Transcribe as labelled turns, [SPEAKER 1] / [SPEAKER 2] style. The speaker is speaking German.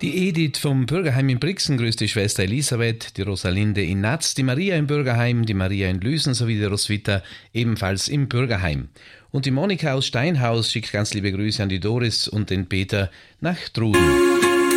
[SPEAKER 1] Die Edith vom Bürgerheim in Brixen grüßt die Schwester Elisabeth, die Rosalinde in Natz, die Maria im Bürgerheim, die Maria in Lüsen sowie die Roswitha ebenfalls im Bürgerheim. Und die Monika aus Steinhaus schickt ganz liebe Grüße an die Doris und den Peter nach Truden.